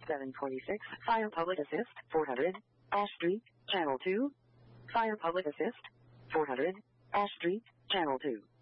726. Fire Public Assist. 400. Ash Street, Channel 2. Fire Public Assist. 400. Ash Street, Channel 2.